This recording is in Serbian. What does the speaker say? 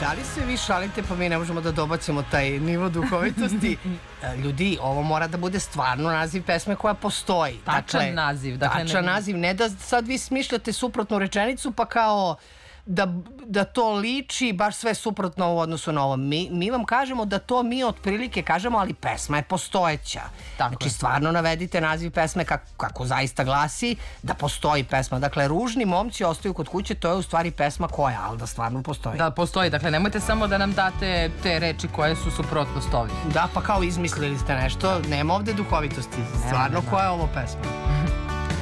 Da li se vi šalite pa mi ne možemo da dobacimo taj nivo duhovitosti? Ljudi, ovo mora da bude stvarno naziv pesme koja postoji. Tačan naziv. Tačan naziv, ne da sad vi smišljate suprotnu rečenicu pa kao da to liči baš sve suprotno u odnosu na ovo. Mi vam kažemo da to mi otprilike kažemo, ali pesma je postojeća. Znači stvarno navedite naziv pesme kako zaista glasi, da postoji pesma. Dakle, Ružni momci ostaju kod kuće, to je u stvari pesma koja, ali da stvarno postoji. Da, postoji. Dakle, nemojte samo da nam date te reči koje su suprotnost ovih. Da, pa kao izmislili ste nešto, nema ovde duhovitosti. Stvarno, koja je ovo pesma?